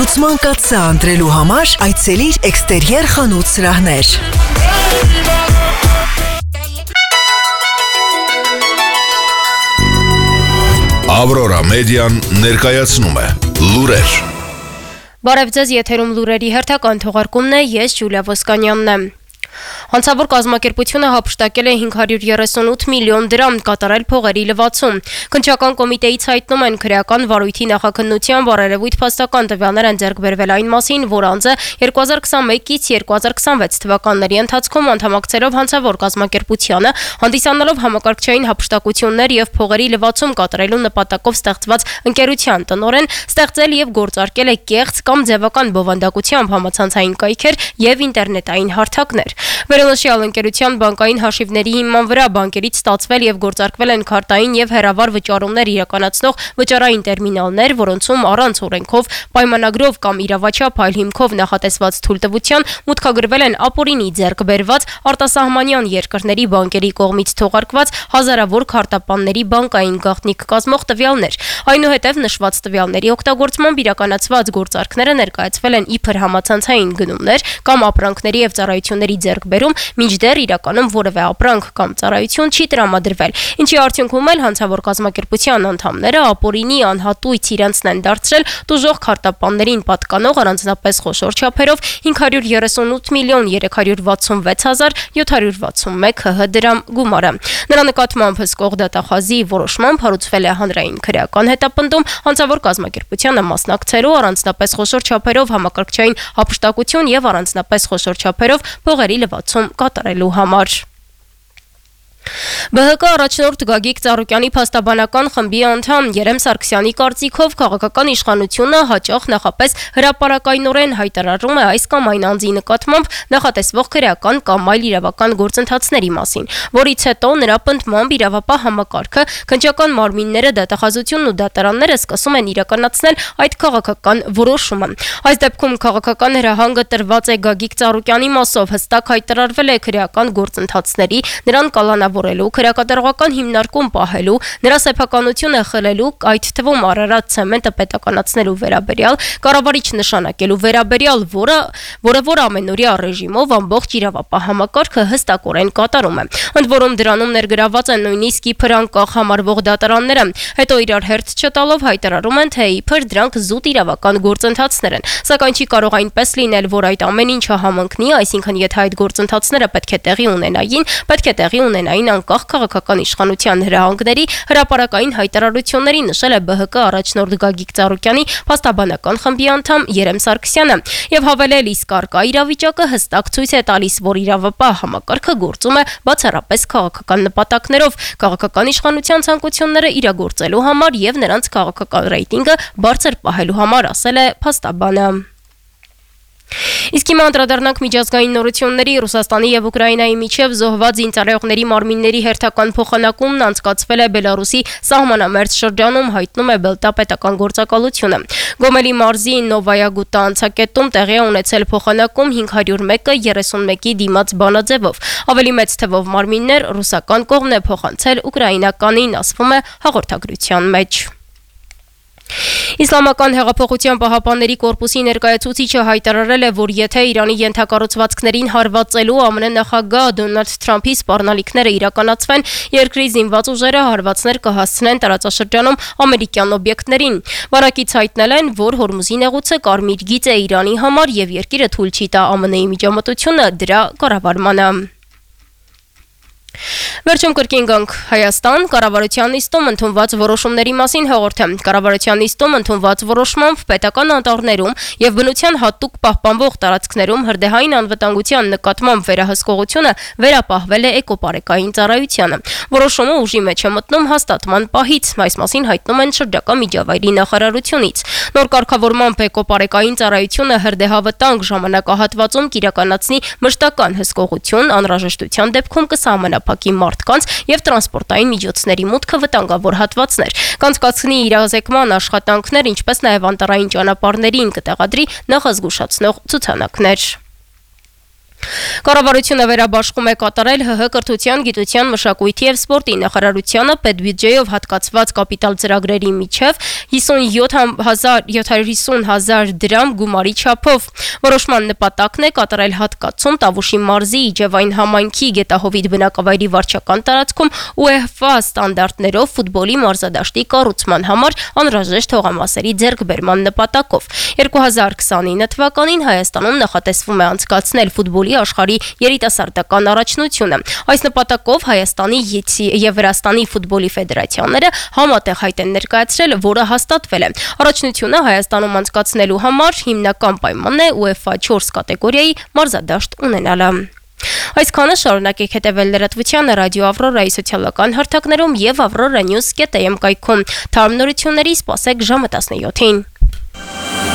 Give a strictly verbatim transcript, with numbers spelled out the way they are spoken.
Լուծման կաթսա ընտրելու համար այցելիր Էքստերիեր խանութ սրահներ։ Ավրորա մեդիան ներկայացնում է լուրեր։ Բարև ձեզ, եթերում լուրերի հերթական թողարկումն է, ես Ջուլիա Ոսկանյանն եմ։ Հանցավոր կազմակերպությունը հափշտակել է հինգ հարյուր երեսունութ միլիոն դրամ կատարել փողերի լվացում։ Քննչական կոմիտեից հայտնում են քրեական վարույթի նախաքննությամբ բարերևույթ փաստական տվյալներ են ձեռք բերվել այն մասին, որ անձը երկու հազար քսանմեկից երկու հազար քսանվեց թվականների ընթացքում անդամակցելով հանցավոր կազմակերպությանը, հանդիսանալով համակարգչային հափշտակություններ եւ փողերի լվացում կատարելու նպատակով ստեղծված ընկերության տնօրեն, ստեղծել եւ գործարկել է կեղծ կամ ձևական բովանդակությամբ համացանցային կայքեր եւ ինտերնետային հարթակներ։ Վերոնշյալ ընկերության բանկային հաշիվների հիման վրա բանկերից ստացվել եւ գործարկվել են քարտային եւ հեռավար վճարումներ իրականացնող վճարային տերմինալներ, որոնցում առանց օրենքով, պայմանագրով կամ իրավաչափ այլ հիմքով նախատեսված թույլտվության մուտքագրվել են ապօրինի ձեռք բերված արտասահմանյան երկրների բանկերի կողմից թողարկված հազարավոր քարտապանների բանկային գաղտնիք կազմող տվյալներ։ Այնուհետև նշված տվյալների օգտագործմամբ իրականացված գործարքները ներկայացվել են իբր համացանցային գնումներ կամ ապրանքների եւ ծառայությունների ձեռքբերում, մինչդեռ իրականում որևէ ապրանք կամ ծառայություն չի տրամադրվել, ինչի արդյունքում էլ հանցավոր կազմակերպության անդամները ապօրինի անհատույց իրենց են դարձրել տուժող քարտապաններին պատկանող առանձնապես խոշոր չափերով հինգ հարյուր երեսունութ միլիոն երեք հարյուր վաթսունվեց հազար յոթ հարյուր վաթսունմեկ հ հ դրամ գումարը։ Նրա նկատմամբ հսկող դատախազի որոշմամբ հարուցվել է հանրային քրեական հետապնդում հանցավոր կազմակերպությանը մասնակցելու առանձնապես խոշոր չափերով համակարգչային հափշտակություն եւ առանձնապես խոշոր չափերով փողերի լվացում կատարելու համար։ Բ Հ Կ առաջնորդ Գագիկ Ծառուկյանի փաստաբանական խմբի անդամ Երեմ Սարգսյանի կարծիքով քաղաքական իշխանությունը հաճախ նախապես հրապարակայնորեն հայտարարում է այս կամ այն անձի նկատմամբ նախատեսվող քրեական կամ այլ իրավական գործընթացների մասին, որից հետո նրա պնդմամբ իրավապահ համակարգը, քննչական մարմինները, դատախազությունն ու դատարանները սկսում են իրականացնել այդ քաղաքական որոշումը։ Այս դեպքում քաղաքական հրահանգը տրված է Գագիկ Ծառուկյանի մասով, հստակ հայտարարվել է քրեական գործընթացների, նրան կալանավորելու, քրեակատարողական հիմնարկում պահելու, նրա սեփականությունը խլելու, այդ թվում Արարատ ցեմենտը պետականացնելու վերաբերյալ, կառավարիչ նշանակելու վերաբերյալ, որը որը որ ամենօրյա ռեժիմով ամբողջ իրավապահ համակարգը հստակորեն կատարում է։ Ընդ որում դրանում ներգրաված են նույնիսկ իբր անկախ համարվող դատարանները, հետո իրար հերթ չտալով հայտարարում են, թե իբր դրանք զուտ իրավական գործընթացներ են, սակայն չի կարող այնպես լինել, որ այդ ամեն ինչը համընկնի, այսինքն եթե այդ գործընթացները պետք է տեղի ունենային, պետք է տեղի ունենային անկախ քաղաքական իշխանության հրահանգների հրապարակային հայտարարությունների, նշել է Բ Հ Կ առաջնորդ Գագիկ Ծառուկյանի փաստաբանական խմբի անդամ Երեմ Սարգսյանը եւ հավելել, իսկ առկա իրավիճակը հստակ ցույց է տալիս, որ իրավապահ համակարգը գործում է բացառապես քաղաքական նպատակներով, քաղաքական իշխանության ցանկությունները իրագործելու համար եւ նրանց քաղաքական ռեյտինգը բարձր պահելու համար, ասել է փաստաբանը։ Իսկ հիմա անդրադառնանք միջազգային նորությունների։ Ռուսաստանի եւ Ուկրաինայի միջև զոհված զինծառայողների մարմինների հերթական փոխանակումն անցկացվել է Բելարուսի սահմանամերձ շրջանում, հայտնում է Բելտա պետական գործակալությունը։ Գոմելի մարզի Նովայագուտա անցակետում տեղի է ունեցել փոխանակում հինգ հարյուր մեկը երեսունմեկի դիմաց բանաձևով։ Ավելի մեծ թվով մարմիններ ռուսական կողմն է փոխանցել ուկրաինականին, ասվում է հաղորդագրության մեջ։ Իսլամական հեղափոխության պահապանների կորպուսի ներկայացուցիչը հայտարարել է, որ եթե Իրանի ենթակառուցվածքներին հարվածելու Ամն նախագահ Դոնալդ Թրամփի սպառնալիքները իրականացվեն, երկրի զինված ուժերը հարվածներ կհասցնեն տարածաշրջանում ամերիկյան օբյեկտներին։ Վարակից հայտնել են, որ Հորմուզի նեղուցը կարմիր գիծ է Իրանի համար եւ երկիրը թույլ չի տա Ամն Ի միջամտությունը դրա կառավարմանը։ Վերջում կրկին գանք Հայաստան, կառավարության նիստում ընդունված որոշումների մասին հաղորդեմ։ Կառավարության նիստում ընդունված որոշմամբ պետական անտառներում եւ բնության հատուկ պահպանվող տարածքներում հրդեհային անվտանգության նկատմամբ վերահսկողությունը վերապահվել է էկոպարեկային ծառայությանը։ Որոշումը ուժի մեջ է մտնում հաստատման պահից, այս մասին հայտնում են շրջակա միջավայրի նախարարությունից։ Նոր կարգավորմամբ էկոպարեկային ծառայությունը հրդեհավտանգ ժամանակահատվածում կիրականացնի մշտական հսկողություն, անհրաժեշտության դեպքում կսահմանափակի մարդկանց եւ տրանսպորտային միջոցների մուտքը վտանգավոր հատվածներ, կանցկացնի իրազեկման աշխատանքներ, ինչպես նաեւ անտառային ճանապարհներին կտեղադրի նախազգուշացնող ցուցանակներ։ Կառավարությունը վերաբաշխում է կատարել ՀՀ կրթության, գիտության, մշակույթի և սպորտի նախարարությանը պետբյուջեով հատկացված կապիտալ ծրագրերի միջև հիսունյոթ հազար յոթ հարյուր հիսուն հազար դրամ գումարի չափով։ Որոշման նպատակն է կատարել հատկացում Տավուշի մարզի Իջևային համայնքի Գետահովիտ բնակավայրի վարչական տարածքում ՈՒԵՖԱ ստանդարտներով ֆուտբոլի մարզադաշտի կառուցման համար անհրաժեշտ հողամասերի ձեռքբերման նպատակով։ երկու հազար քսանինը թվականին Հայաստանում նախատեսվում է անցկացնել ֆուտբոլի աշխարհի երիտասարդական առաջնությունը։ Այս նպատակով Հայաստանի և Վրաստանի ֆուտբոլի ֆեդերացիաները համատեղ հայտ են ներկայացրել, որը հաստատվել է։ Առաջնությունը Հայաստանում անցկացնելու համար հիմնական պայմանն է ՈՒԵՖԱ չորս կատեգորիայի մարզադաշտ ունենալը։ Այսքանը, շարունակեք հետևել լրատվությանը ռադիո Ավրորայի սոցիալական հարթակներում և avroranews կետ am կայքում։ Թարմ նորությունների սպասեք ժամը տասնյոթին։